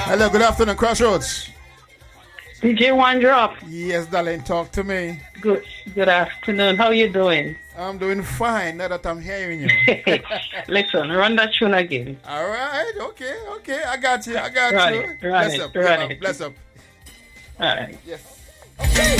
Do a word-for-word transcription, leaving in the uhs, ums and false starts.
Hello, good afternoon, Crossroads. D J One Drop. Yes, darling, talk to me. Good good afternoon. How you doing? I'm doing fine now that I'm hearing you. Listen, run that tune again. All right, okay, okay. I got you, I got run you. It, run Bless it, up, run yeah, it. bless up. All right. Yes. Okay.